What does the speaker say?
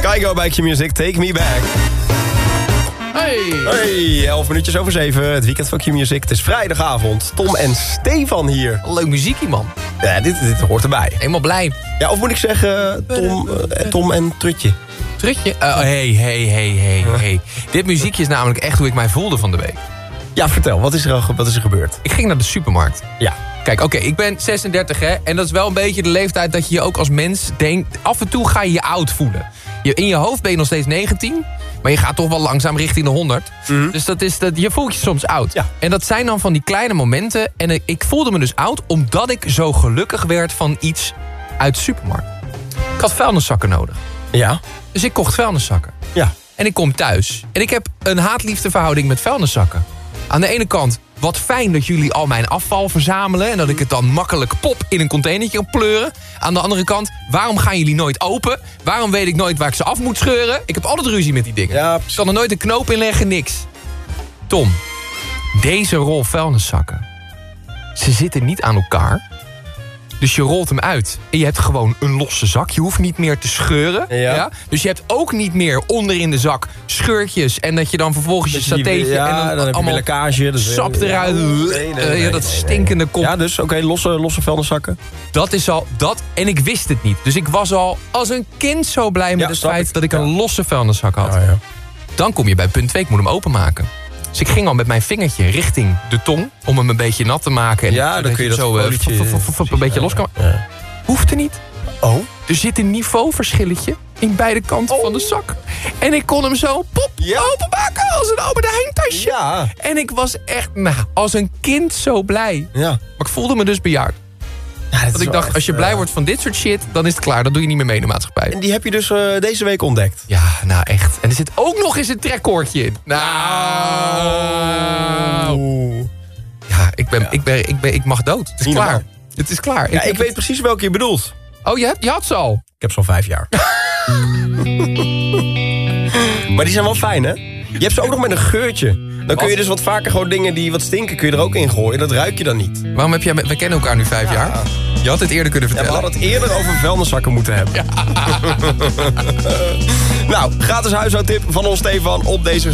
Kygo bij Q-Music, Take Me Back. Hey, 11 minuutjes over 7. Het weekend van Q-Music. Het is vrijdagavond. Tom en Stefan hier. Leuk muziekje, man. Ja, dit hoort erbij. Helemaal blij. Ja, of moet ik zeggen Tom en Trutje? Trutje? Hey. Dit muziekje is namelijk echt hoe ik mij voelde van de week. Ja, vertel. Wat is er gebeurd? Ik ging naar de supermarkt. Ja. Kijk, oké, ik ben 36, hè. En dat is wel een beetje de leeftijd dat je je ook als mens denkt... Af en toe ga je je oud voelen. In je hoofd ben je nog steeds 19... Maar je gaat toch wel langzaam richting de 100. Mm-hmm. Dus je voelt je soms oud. Ja. En dat zijn dan van die kleine momenten. En ik voelde me dus oud omdat ik zo gelukkig werd van iets uit de supermarkt. Ik had vuilniszakken nodig. Ja. Dus ik kocht vuilniszakken. Ja. En ik kom thuis. En ik heb een haat-liefde verhouding met vuilniszakken. Aan de ene kant, wat fijn dat jullie al mijn afval verzamelen... en dat ik het dan makkelijk pop in een containertje kan pleuren. Aan de andere kant, waarom gaan jullie nooit open? Waarom weet ik nooit waar ik ze af moet scheuren? Ik heb altijd ruzie met die dingen. Ja, ik kan er nooit een knoop in leggen, niks. Tom, deze rol vuilniszakken... ze zitten niet aan elkaar... Dus je rolt hem uit en je hebt gewoon een losse zak. Je hoeft niet meer te scheuren. Ja. Dus je hebt ook niet meer onder in de zak scheurtjes... en dat je dan vervolgens je satéetje... Ja, en dan heb je weer lekkage. Dus sap eruit. Nee, dat stinkende kop. Ja, dus oké, losse vuilniszakken. Dat is al... En ik wist het niet. Dus ik was al als een kind zo blij met het feit... dat ik een losse vuilniszak had. Ja. Dan kom je bij punt 2, ik moet hem openmaken. Dus ik ging al met mijn vingertje richting de tong... om hem een beetje nat te maken. En ja, dan kun je dat zo een beetje los kan. Ja. Hoeft er niet. Oh? Er zit een niveauverschilletje in beide kanten van de zak. En ik kon hem zo openmaken als een Albert Heijn tasje. Ja. En ik was echt als een kind zo blij. Ja. Maar ik voelde me dus bejaard. Ja, want ik dacht, als je blij wordt van dit soort shit... dan is het klaar, dan doe je niet meer mee in de maatschappij. En die heb je dus deze week ontdekt? Ja, nou echt. En er zit ook nog eens een trekkoordje in. Nou. Ja, ik mag dood. Het is niet klaar. normaal. Het is klaar. Ja, ik weet precies welke je bedoelt. Oh, je had ze al? Ik heb ze al 5 jaar. Maar die zijn wel fijn, hè? Je hebt ze ook nog met een geurtje. Dan kun je dus wat vaker gewoon dingen die wat stinken... kun je er ook in gooien. Dat ruik je dan niet. Waarom heb jij... We kennen elkaar nu 5 jaar. Je had het eerder kunnen vertellen. Ja, we hadden het eerder over vuilniszakken moeten hebben. Ja. Nou, gratis huishoudtip van ons Stefan op deze